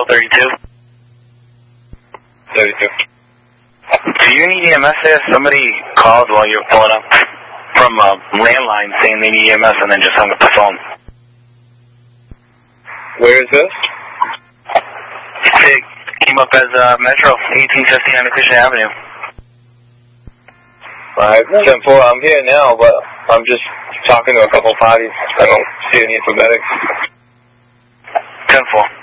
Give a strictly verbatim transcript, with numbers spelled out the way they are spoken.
Metro thirty-two. thirty-two. Do you need E M S there? Somebody called while you were pulling up from a landline saying they need E M S and then just hung up the phone. Where is this? It came up as uh, Metro, eighteen fifty-nine Christian Avenue. Alright, ten four, I'm here now, but I'm just talking to a couple parties. I don't see any informatics. ten four.